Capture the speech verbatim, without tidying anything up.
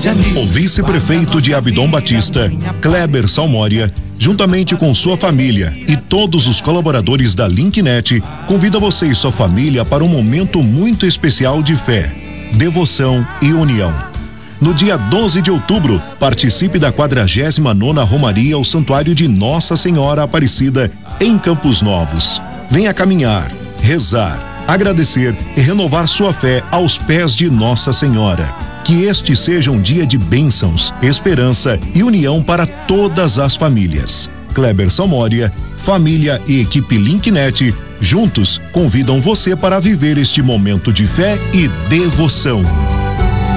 de amigo. O vice-prefeito de Abdon Batista, Kleber Salmória, juntamente com sua família e todos os colaboradores da Linknet, convida você e sua família para um momento muito especial de fé, devoção e união. No dia doze de outubro, participe da quadragésima nona Romaria ao Santuário de Nossa Senhora Aparecida, em Campos Novos. Venha caminhar, rezar, agradecer e renovar sua fé aos pés de Nossa Senhora. Que este seja um dia de bênçãos, esperança e união para todas as famílias. Kleber Salmória, família e equipe Linknet, juntos convidam você para viver este momento de fé e devoção.